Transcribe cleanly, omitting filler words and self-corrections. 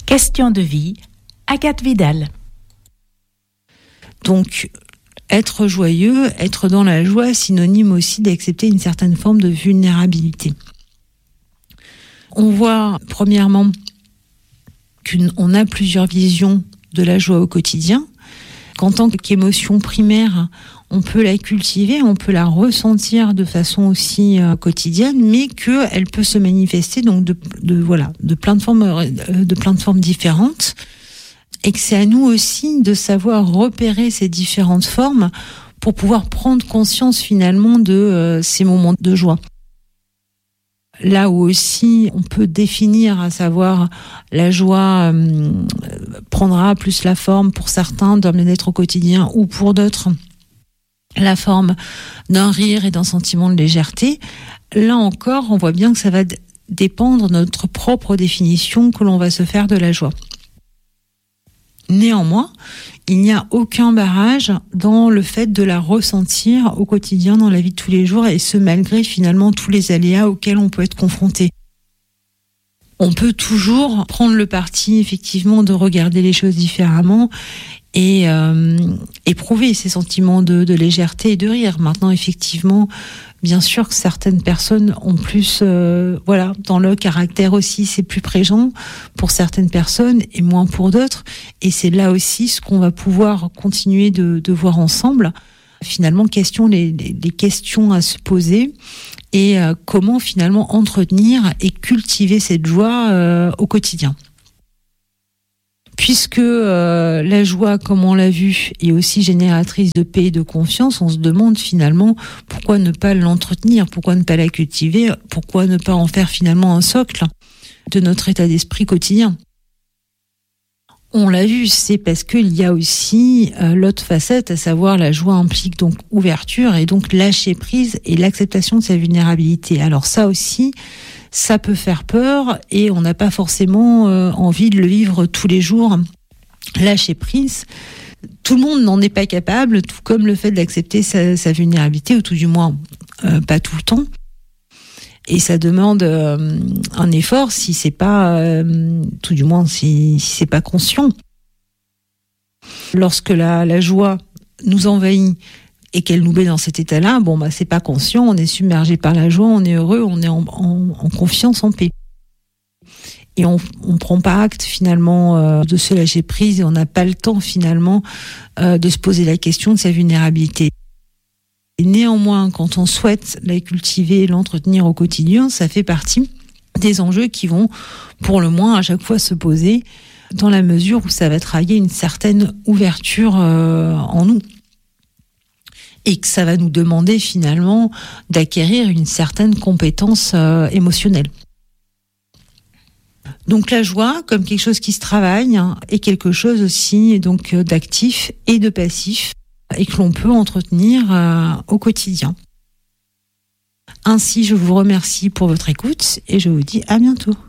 Question de vie, Agathe Vidal. Donc, être joyeux, être dans la joie, synonyme aussi d'accepter une certaine forme de vulnérabilité. On voit, premièrement, qu'on a plusieurs visions de la joie au quotidien, qu'en tant qu'émotion primaire, on peut la cultiver, on peut la ressentir de façon aussi quotidienne, mais qu'elle peut se manifester donc de plein de formes différentes, et que c'est à nous aussi de savoir repérer ces différentes formes pour pouvoir prendre conscience finalement de ces moments de joie. Là où aussi on peut définir, à savoir la joie prendra plus la forme pour certains d'un bien-être au quotidien ou pour d'autres la forme d'un rire et d'un sentiment de légèreté. Là encore, on voit bien que ça va dépendre de notre propre définition que l'on va se faire de la joie. Néanmoins, il n'y a aucun barrage dans le fait de la ressentir au quotidien dans la vie de tous les jours, et ce malgré finalement tous les aléas auxquels on peut être confronté. On peut toujours prendre le parti effectivement de regarder les choses différemment et éprouver ces sentiments de légèreté et de rire. Maintenant, effectivement, bien sûr que certaines personnes ont plus, dans le caractère aussi, c'est plus présent pour certaines personnes et moins pour d'autres. Et c'est là aussi ce qu'on va pouvoir continuer de voir ensemble. Finalement, les questions à se poser et comment finalement entretenir et cultiver cette joie au quotidien. Puisque la joie, comme on l'a vu, est aussi génératrice de paix et de confiance, on se demande finalement pourquoi ne pas l'entretenir, pourquoi ne pas la cultiver, pourquoi ne pas en faire finalement un socle de notre état d'esprit quotidien. On l'a vu, c'est parce qu'il y a aussi l'autre facette, à savoir la joie implique donc ouverture et donc lâcher prise et l'acceptation de sa vulnérabilité. Alors ça aussi, ça peut faire peur et on n'a pas forcément envie de le vivre tous les jours. Lâcher prise, tout le monde n'en est pas capable, tout comme le fait d'accepter sa vulnérabilité, ou tout du moins pas tout le temps. Et ça demande un effort si c'est pas, tout du moins si c'est pas conscient. Lorsque la joie nous envahit et qu'elle nous met dans cet état-là, c'est pas conscient, on est submergé par la joie, on est heureux, on est en confiance, en paix. Et on prend pas acte finalement de se lâcher prise et on n'a pas le temps finalement de se poser la question de sa vulnérabilité. Et néanmoins, quand on souhaite la cultiver et l'entretenir au quotidien, ça fait partie des enjeux qui vont, pour le moins, à chaque fois se poser, dans la mesure où ça va travailler une certaine ouverture en nous. Et que ça va nous demander finalement d'acquérir une certaine compétence émotionnelle. Donc la joie, comme quelque chose qui se travaille, est quelque chose aussi donc d'actif et de passif, et que l'on peut entretenir au quotidien. Ainsi, je vous remercie pour votre écoute et je vous dis à bientôt.